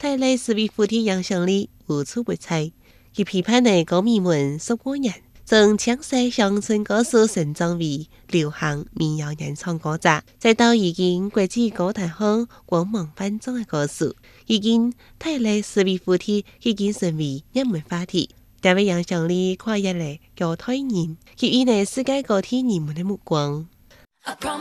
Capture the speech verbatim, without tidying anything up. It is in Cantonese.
泰勒斯维夫的影响力无处不在。佢批判的歌迷们十多年，从强势乡村歌手成长为流行民谣原创歌者，再到已经国际歌坛上光芒万丈的歌手，已经泰勒斯维夫的已经成为热门话题。这位影响力跨越了高台人，吸引了世界各地人们的目光。